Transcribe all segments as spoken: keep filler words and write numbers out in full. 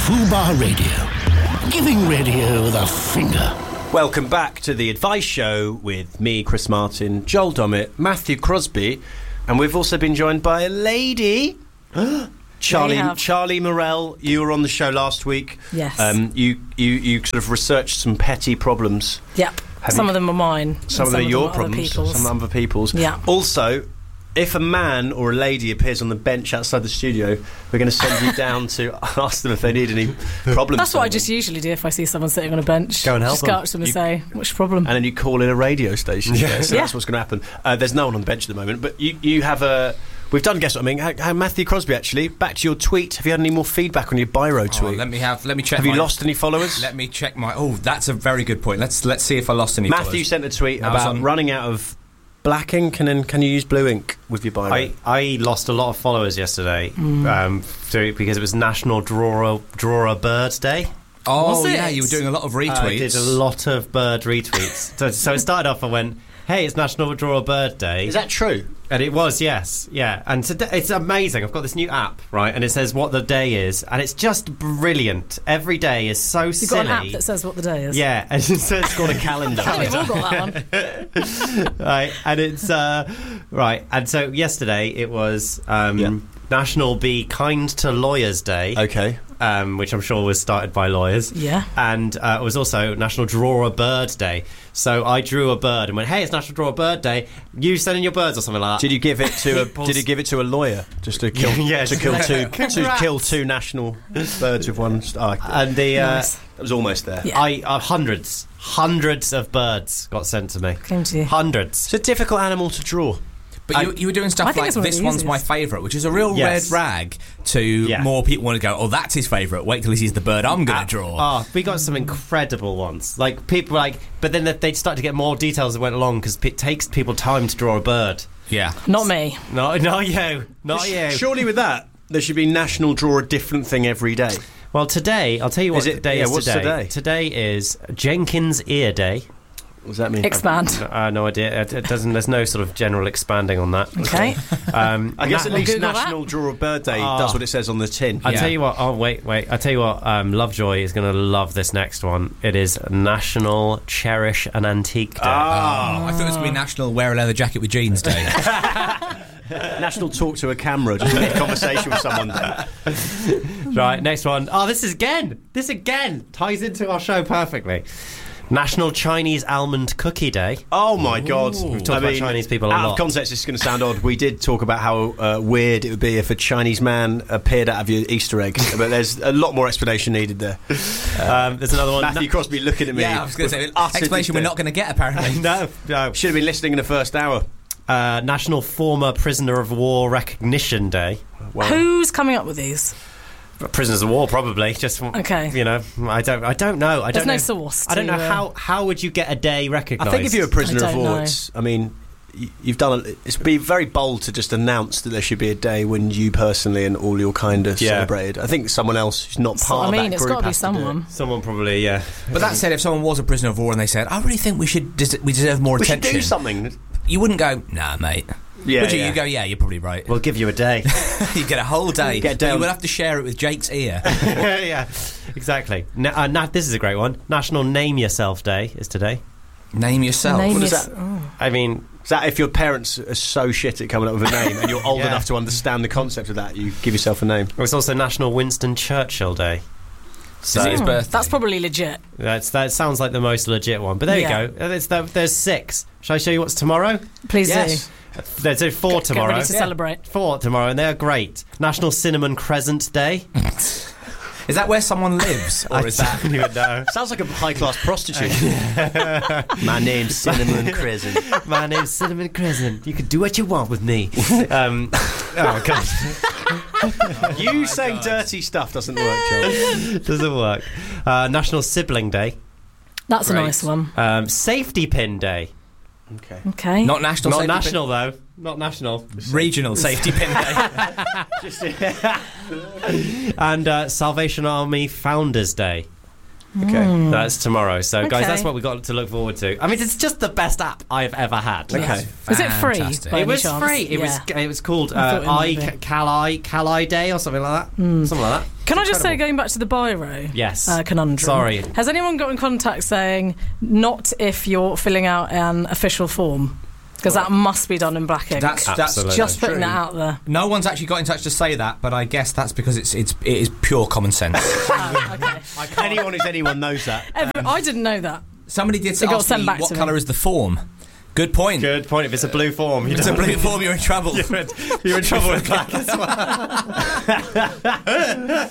Fubar Radio, giving radio the finger. Welcome back to the Advice Show with me, Chris Martin, Joel Dommett, Matthew Crosby, and we've also been joined by a lady, Charlie Charlie Morell. You were on the show last week. Yes. Um, you, you you sort of researched some petty problems. Yep. Have some you, of them are mine. Some of them are your problems. Some other people's. Yeah. Also, if a man or a lady appears on the bench outside the studio, we're going to send you down to ask them if they need any problems. That's what I just usually do if I see someone sitting on a bench. Go and help just them. go up to them and You- say, "What's your problem?" And then you call in a radio station. Yeah. Yeah. So Yeah. that's what's going to happen. Uh, there's no one on the bench at the moment, but you, you have a... We've done Guess What I Mean. How, how Matthew Crosby, actually, back to your tweet. Have you had any more feedback on your Biro tweet? Oh, let me have. Let me check. Have you my, lost any followers? Let me check my. Oh, that's a very good point. Let's let's see if I lost any. Matthew followers. sent a tweet I was about on- running out of black ink, and then can you use blue ink with your Biro? I, I lost a lot of followers yesterday Mm. um, through, because it was National Draw a, Draw a Bird Day. Oh Was yeah, it? you were doing a lot of retweets. I did a lot of bird retweets. so, so it started off, I went, hey, it's National Draw a Bird Day. Is that true? And it was, yes, yeah. And today, it's amazing. I've got this new app, right, and it says what the day is, and it's just brilliant. Every day is so You've silly. got an app that says what the day is. Yeah, and so it's called a calendar. I think we've all got that one. Right, and it's uh, right, and so yesterday it was um, Yeah. National Be Kind to Lawyers Day. Okay. Um, which I'm sure was started by lawyers. Yeah. And uh, it was also National Draw a Bird Day. So I drew a bird and went, hey, it's National Draw a Bird Day. You send in your birds or something like that. Did you give it to a? People's- Did you give it to a lawyer just to kill? Yeah, to kill two. to Congrats. kill two national birds with one. st- Oh, And the uh, Nice. that was almost there. Yeah. I uh, hundreds, hundreds of birds got sent to me. Came to you. Hundreds. It's a difficult animal to draw. But you, you were doing I stuff think like it's one of this the one's my easiest. favourite, which is a real Yes. red rag to Yeah. more people want to go, oh, that's his favourite. Wait till he sees the bird I'm going to draw. Oh, we got some incredible ones. Like people like, but then they'd start to get more details as it went along because it takes people time to draw a bird. Yeah. Not me. No, not you, not you. Surely with that, there should be national draw a different thing every day. Well, today I'll tell you what Is it- today yeah, is what's today. today? Today is Jenkins Ear Day. What does that mean? Expand. Uh, no idea. It, it doesn't. There's no sort of general expanding on that. Okay. Um, I guess na- at least Google National that. Draw a Bird Day Oh. does what it says on the tin. I Yeah. tell you what. Oh wait, wait. I tell you what. Um, Lovejoy is going to love this next one. It is National Cherish an Antique Day. Ah. Oh, I thought it was going to be National Wear a Leather Jacket with Jeans Day. National Talk to a Camera, just have a conversation with someone there. Right, next one. Oh, this is again. This again ties into our show perfectly. National Chinese Almond Cookie Day. Oh my God! We've talked about Chinese people a out lot. of context, this is going to sound odd. We did talk about how uh, weird it would be if a Chinese man appeared out of your Easter egg, but there's a lot more explanation needed there. Um, there's another one. Matthew Crosby looking at me. yeah, I was going to say, with utter explanation we're disdain. not going to get, apparently. no, no. Should have been listening in the first hour. Uh, National Former Prisoner of War Recognition Day. Well, Who's coming up with these? Prisoners of war, probably. Just Okay. you know, I don't, I don't know. I There's don't no know. source I don't to, know uh, how. How would you get a day recognised? I think if you're a prisoner I of don't war, know. it's, I mean, y- you've done. A, it's be very bold to just announce that there should be a day when you personally and all your kind of Yeah. celebrated. I think someone else who's not So, part I mean, of that it's group got to be has to do it. someone. someone probably, yeah. But that said, if someone was a prisoner of war and they said, I really think we should des- we deserve more We should attention, do something. you wouldn't go, nah, mate. Yeah, Would you? yeah. You go, yeah, you're probably right. We'll give you a day. You get a whole day. Get But down- you would have to share it with Jake's ear. yeah, exactly. Na- uh, na- this is a great one. National Name Yourself Day is today. Name yourself. Name What does yours- that- oh. I mean, Is that if your parents are so shit at coming up with a name and you're old Yeah. enough to understand the concept of that, you give yourself a name? it's also National Winston Churchill Day. Is it his Hmm, birthday? That's probably legit. That's that sounds like the most legit one. But there Yeah. you go. There's, there's six. Shall I show you what's tomorrow? Please Yes. There's uh, four do. tomorrow. Get ready to Yeah. celebrate. Four tomorrow, and they're great. National Cinnamon Crescent Day. Is that where someone lives? Or is that... don't even know. Sounds like a high-class prostitute. My name's Cinnamon Crescent. My name's Cinnamon Crescent. You can do what you want with me. Um, oh God, You saying dirty stuff doesn't work, Joel. doesn't work. Uh, National Sibling Day. That's Great. a nice one. Um, Safety Pin Day. Okay. Okay. Not national Not safety national though. Not national. pin- regional safety pin day. And uh, Salvation Army Founders Day. Okay, Mm. that's tomorrow. So, guys, Okay. that's what we got to look forward to. I mean, it's just the best app I've ever had. Okay. Is it free? Fantastic. by It any was chance? free. It Yeah. was. It was called I thought uh, it I might be. Calai Calai Day or something like that. Something like that. Can I just say, Incredible. going back to the biro Yes. uh, conundrum? Sorry. Has anyone got in contact saying not if you're filling out an official form? Because that must be done in black ink. That's that's Absolutely. just putting true. that out there. No one's actually got in touch to say that, but I guess that's because it's it's it is pure common sense. Oh, okay. Anyone who's anyone knows that. Every, I didn't know that. Somebody did It got ask sent me back what to me. colour is the form. Good point. Good point. If it's a blue form, you If it's a don't- blue form, you're in trouble. You're in, you're in trouble with black as well.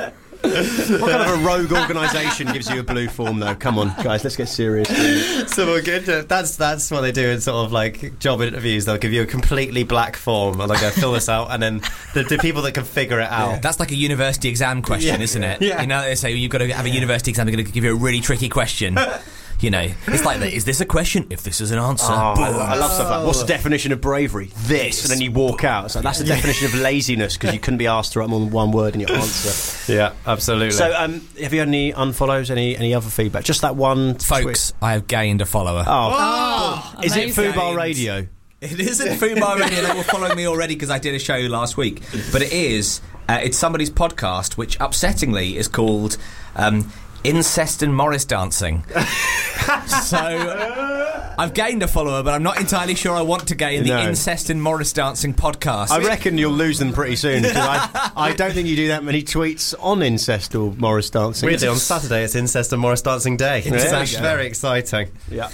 What kind of a rogue organisation gives you a blue form, though? Come on, guys, let's get serious. So we're good. to- That's that's what they do in sort of like job interviews. They'll give you a completely black form and they'll go fill this out, and then the, the people that can figure it out. That's like a university exam question, Yeah. isn't it? Yeah. You know, they say you've got to have a university exam. They're going to give you a really tricky question. You know, it's like that. Is this a question? If this is an answer, Oh, I, boom. I love stuff like, what's the definition of bravery? This, and then you walk out. So that's the definition of laziness, because you couldn't be asked to write more than one word in your answer. Yeah, absolutely. So, um, have you had any unfollows? Any any other feedback? Just that one, Folks, I have gained a follower. Oh, Oh, is it amazing. Fubar Radio? It isn't Fubar Radio. They were following me already because I did a show last week. But it is. Uh, it's somebody's podcast, which upsettingly is called um, Incest and Morris Dancing. So I've gained a follower, but I'm not entirely sure I want to gain the No. Incest and Morris Dancing podcast. I reckon you'll lose them pretty soon, because I, I don't think you do that many tweets on incest or Morris dancing. weirdly on Saturday it's Incest and Morris Dancing Day. There It's we actually go. very exciting. Yeah.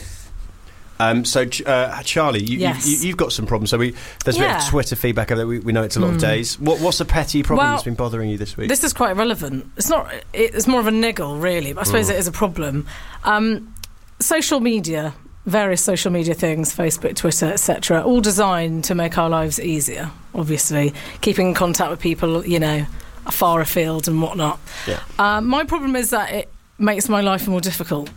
Um, so, uh, Charlie, you, Yes. you, you've got some problems. So we, there's a bit Yeah. of Twitter feedback over there. We, we know it's a lot of days. What, what's a petty problem Well, that's been bothering you this week? This is quite relevant. It's not. It's more of a niggle, really. But I suppose it is a problem. Um, social media, various social media things, Facebook, Twitter, et cetera, all designed to make our lives easier. Obviously, keeping in contact with people, you know, far afield and whatnot. Yeah. Um, my problem is that it makes my life more difficult.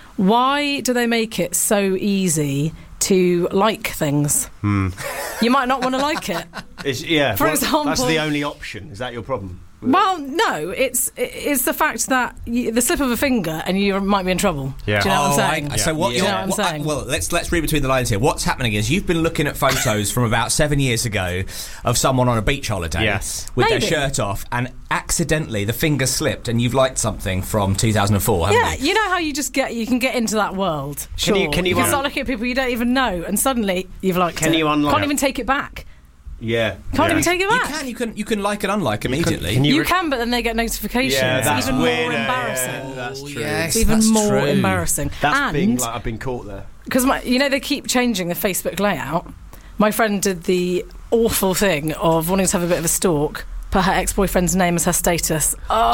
Why do they make it so easy to like things? Hmm. You might not want to like it. Is, yeah, For well, example- that's the only option. Is that your problem? with it? Well, no, it's it's the fact that you, the slip of a finger and you might be in trouble. Yeah. Do you know what Oh, I'm saying? I- So what? Do you you're- know what I'm what- saying? well, let's let's read between the lines here. What's happening is you've been looking at photos from about seven years ago of someone on a beach holiday, Yes. with Maybe. their shirt off, and accidentally the finger slipped, and you've liked something from two thousand four, haven't Yeah, you? you know how you just get you can get into that world. Sure, Can you- can you un- start looking at people you don't even know, and suddenly you've liked Can it. you unlike- Can't even take it back. Yeah. Can't yeah. even take it You back. can, you can, you can like and unlike immediately. can You re- can, but then they get notifications. Yeah, that's it's even weird. more Yeah, embarrassing. yeah, that's true. yes. It's even that's more true. embarrassing. That's and being like I've been caught there. because you know they keep changing the Facebook layout. My friend did the awful thing of wanting to have a bit of a stalk, put her ex-boyfriend's name as her status.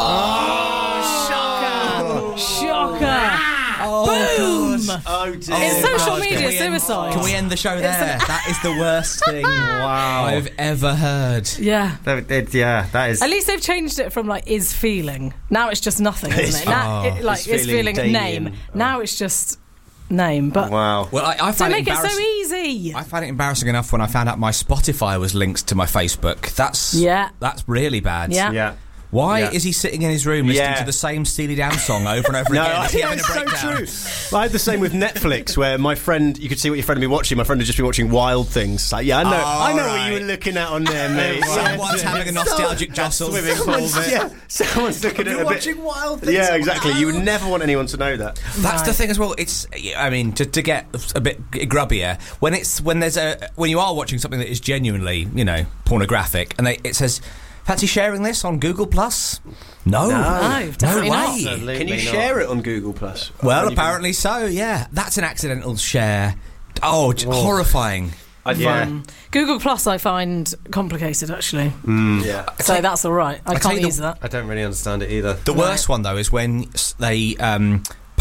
Oh, shocker! Shocker! Boom! Oh dear. It's social God, media can we end- suicide. Can we end the show there? That is the worst thing Wow. I've ever heard. Yeah. That- it- yeah, that is. At least they've changed it from like is feeling. Now it's just nothing, isn't it? Now, oh, it, like is is feeling feeling, Damien. name. Now it's just name. But Wow. Well, I, I don't find it make it so embarrassing. easy. I found it embarrassing enough when I found out my Spotify was linked to my Facebook. That's Yeah. that's really bad. Yeah. Yeah. Why Yeah. is he sitting in his room listening Yeah. to the same Steely Dan song over and over No, again? I Is he think having a it's so breakdown? true. I had the same with Netflix, where my friend, you could see what your friend had been watching. My friend had just been watching Wild Things. It's like, yeah, I know, Oh, I know what right. you were looking at on there, mate. Someone's having a nostalgic jostle. swimming pool Someone's, bit. yeah, someone's looking at a bit. Wild Things. Yeah, exactly. You would never want anyone to know that. That's the Right. thing as well. It's, I mean, to, to get a bit grubbier, when it's when there's a when you are watching something that is genuinely, you know, pornographic, and they, it says, "Fancy sharing this on Google Plus?" No, No, definitely way. not. Absolutely Can you not. share it on Google Plus? Well, When you- apparently so. Yeah, that's an accidental share. Oh, j- horrifying. I Yeah. find. Google Plus I find complicated actually. Yeah. So that's all right. I I tell can't you use the- that. I don't really understand it either. The worst one though is when s- they um,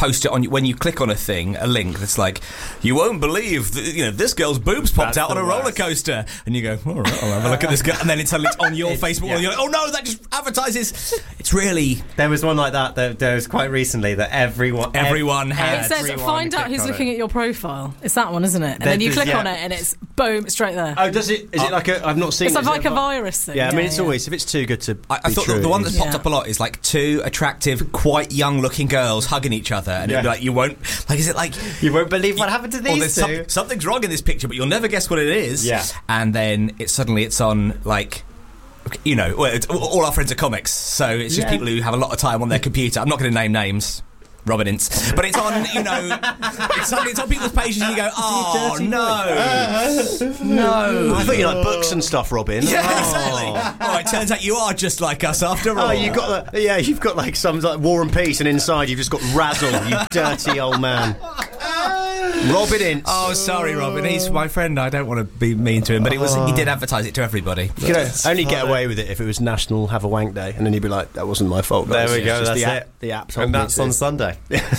post it on when you click on a thing, a link that's like, you won't believe, th- you know, this girl's boobs popped That's out on the a roller worst. coaster, and you go, all right, I'll have a look at this girl, and then it's suddenly it's on your Facebook, yeah. and you're like, oh no, that just advertises. It's really There was one like that. There, there was quite recently that everyone, everyone It has. says Everyone find out click who's on looking it. at your profile. It's that one, isn't it? And There- then you there's- click yeah. on it and it's boom, straight there. Oh, does it? Is it like a? I've not seen. it's it. like, Is like it a virus thing. Yeah, I mean, it's yeah. always if it's too good to. I, I be thought true, the, the one it that's is. popped Yeah. up a lot is like two attractive, quite young-looking girls hugging each other, and it'd be Yeah. like you won't. Like, is it like You won't believe what happened to or these there's two. some, something's wrong in this picture, but you'll never guess what it is. Yeah. And then it's suddenly it's on like. You know, well, it's, all our friends are comics, so it's just Yeah. people who have a lot of time on their computer. I'm not going to name names, Robin Ince, but it's on. You know, it's on, it's on people's pages, and you go, "Oh no, no!" I thought you like books and stuff, Robin. Yeah, Oh. exactly. Oh, it turns out you are just like us after all. Oh, you got the, yeah, you've got like some like War and Peace, and inside you've just got Razzle, you dirty old man. Robin Ince. Oh, sorry, Robin. He's my friend. I don't want to be mean to him, but it was. He did advertise it to everybody. You could only get away with it if it was National Have a Wank Day, and then you'd be like, "That wasn't my fault." There guys. we It's go, just that's the it. app. The app told And me that's to." on Sunday.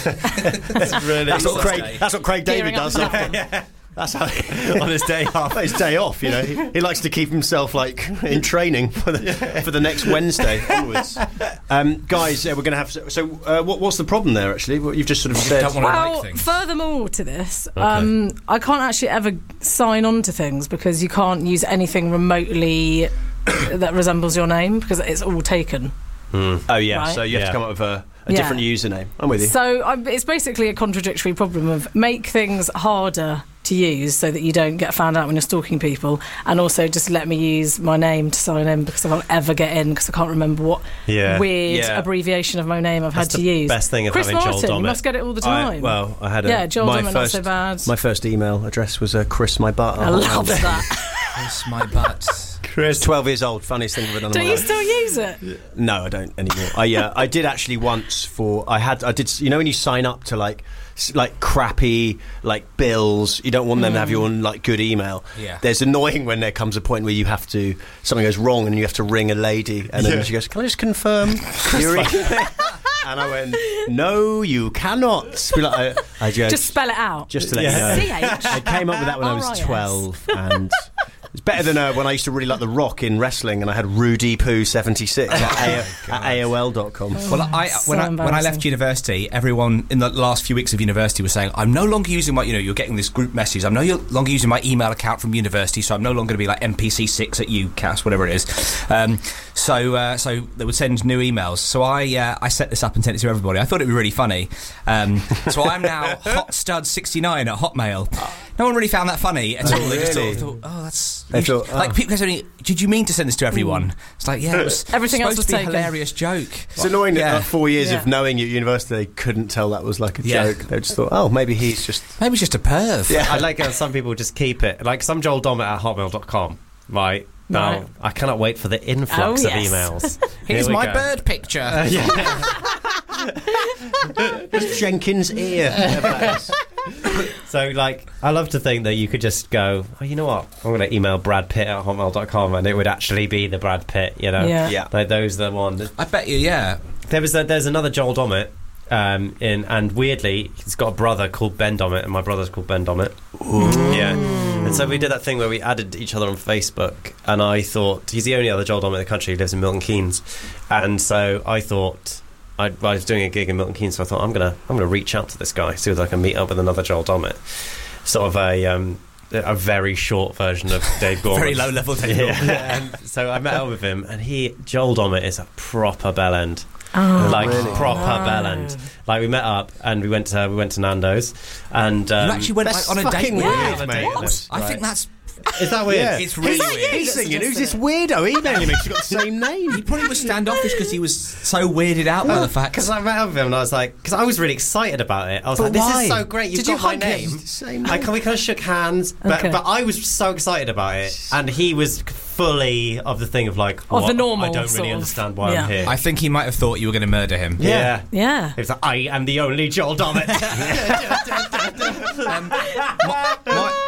That's really That's what Sunday. Craig. That's what Craig David Gearing up does. for that That's how on his day off. his day off. You know, he, he likes to keep himself like in training for the for the next Wednesday onwards. Um, guys, uh, we're going to have. So, uh, what, what's the problem there? Actually, what you've just sort of said. Don't want to Well, like things. furthermore to this, um, I can't actually ever sign on to things because you can't use anything remotely that resembles your name because it's all taken. Oh yeah, Right. so you have Yeah. to come up with a, a Yeah. different username. I'm with you. So um, it's basically a contradictory problem of make things harder to use so that you don't get found out when you're stalking people, and also just let me use my name to sign in because I won't ever get in because I can't remember what Yeah. weird Yeah. abbreviation of my name I've That's had to the use. best thing of Chris having Joel Martin, you Dommett. must get it all the I, time. well, I had a yeah, Joel my Dommett, not first so bad. my first email address was uh, Chris my butt. I love that. Kiss my butt. Chris, twelve years old. Funniest thing I've ever done. in Don't my you life. still use it? No, I don't anymore. I uh, I did actually once for I had I did you know when you sign up to like s- like crappy like bills, you don't want them to have your own like good email. Yeah. There's annoying when there comes a point where you have to something goes wrong and you have to ring a lady and then Yeah. she goes, "Can I just confirm your email?" And I went, "No, you cannot." Be like, I, I just, Just spell it out. just to let Yeah. you C know. H. I came up with that when I was R I S. twelve, and it's better than uh, when I used to really like The Rock in wrestling, and I had Rudy Poo seventy-six at, A- at A O L dot com. Well, I So when I when I embarrassing. left university, everyone in the last few weeks of university was saying, "I'm no longer using my, you know, you're getting this group message. I'm no longer using my email account from university, so I'm no longer going to be like M P C six at UCAS, whatever it is." Um, so uh, so they would send new emails. So I uh, I set this up and sent it to everybody. I thought it'd be really funny. Um, so I'm now hotstud sixty-nine at Hotmail. No one really found that funny at all. They just really? sort of thought, "Oh, that's." They thought, like oh. people saying, "Did you mean to send this to everyone?" It's like, yeah, it was Everything else supposed was to be a taken. hilarious joke. It's annoying that Yeah. like four years Yeah. of knowing you at university, they couldn't tell that was like a Yeah. joke. They just thought, oh, maybe he's just. Maybe it's just a perv. Yeah. I like how some people just keep it. Like some Joel Dommett at hotmail dot com. Right. Now, Right. I cannot wait for the influx Oh, of yes. emails. Here's Here we my go. bird picture. It's Jenkins' ear. So, like, I love to think that you could just go, oh, you know what? I'm going to email Brad Pitt at hotmail dot com, and it would actually be the Brad Pitt, you know? Yeah. Yeah. Like, those are the ones. I bet you, yeah. There was a, there's another Joel Dommett, um, in, and weirdly, he's got a brother called Ben Dommett, and my brother's called Ben Dommett. Yeah. And so we did that thing where we added each other on Facebook, and I thought, he's the only other Joel Dommett in the country, he lives in Milton Keynes. And so I thought, I, I was doing a gig in Milton Keynes, so I thought, I'm going to I'm gonna reach out to this guy, see if I can meet up with another Joel Dommett. Sort of a... Um, a very short version of Dave Gorman. Very low level Dave Gorman. Yeah. And so I met up with him, and he, Joel Dommett, is a proper bellend. Oh, Like really? proper No. bellend. Like we met up and we went to we went to Nando's, and um, You actually went that's like, on a date fucking with weird, him. mate. What? I Right. think that's... is that weird? Yeah. It's really weird. He's That's singing. Who's just this weirdo emailing me? She's got the same name. He probably was standoffish because he was so weirded out by the fact... Because I met up with him and I was like, because I was really excited about it. I was But like, this why? is so great. You've Did got you my hug name. him? Same I name. we kind of shook hands, but Okay. but I was so excited about it, and he was fully of the thing of like, Of what? the normal I don't sort really of- understand why yeah. I'm here. I think he might have thought you were going to murder him. yeah. Yeah. It was like, I am the only Joel Dommett. Um, my, my,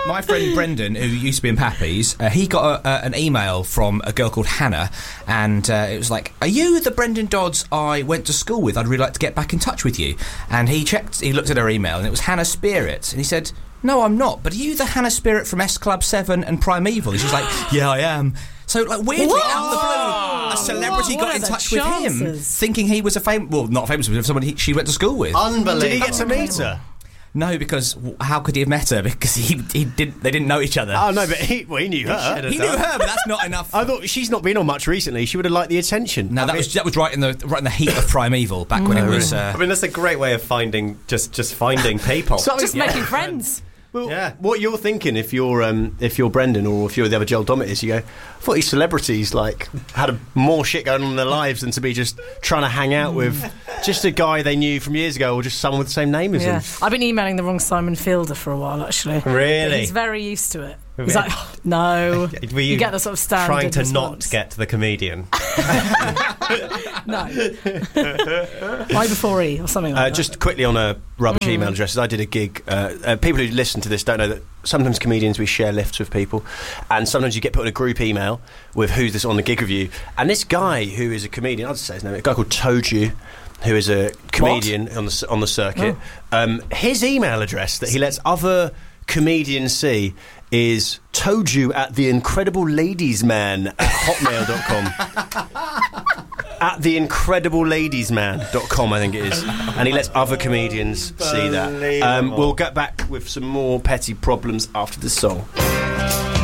my friend Brendan, who used to be in Pappy's, uh, he got a, uh, an email from a girl called Hannah, and uh, it was like, "Are you the Brendan Dodds I went to school with? I'd really like to get back in touch with you." And he checked, he looked at her email, and it was Hannah Spirit, and he said, "No, I'm not. But are you the Hannah Spirit from S Club seven and Primeval?" And she's like, "Yeah, I am." So, like, weirdly, What? out of the blue, a celebrity What got are in the touch with him, chances? thinking he was a famous, well, not famous, but someone he, she went to school with. Unbelievable. Did he get to Oh, meet her? No, because w- how could he have met her? Because he he did. They didn't know each other. Oh, no, but he, well, he knew her. He knew her, but that's not enough. I thought she's not been on much recently. She would have liked the attention. No, I that mean- was that was right in the right in the heat of Primeval, back when it was. Uh, I mean, that's a great way of finding just just finding people. So- Just Yeah. making friends. Well, Yeah. what you're thinking if you're um, if you're Brendan or if you're the other Joel Dommett is, you go, I thought these celebrities like had a, more shit going on in their lives than to be just trying to hang out with just a guy they knew from years ago or just someone with the same name as Yeah, them. I've been emailing the wrong Simon Fielder for a while, actually. Really? He's very used to it. Were He's you- like, oh, no. Were you, You get the sort of standard trying to response. not get to the comedian? No. I before E or something like Uh, that. just quickly on a rubbish email addresses, I did a gig. Uh, uh, people who listen to this don't know that sometimes comedians, we share lifts with people, and sometimes you get put in a group email with who's this on the gig with you. And this guy who is a comedian, I'll just say his name, a guy called Toju, who is a comedian on the on the circuit. Um, his email address that he lets other comedians see is toju at the incredible ladies man at hotmail dot com. At the incredible ladies man dot com, I think it is. And he lets other comedians see that. Um, we'll get back with some more petty problems after the song.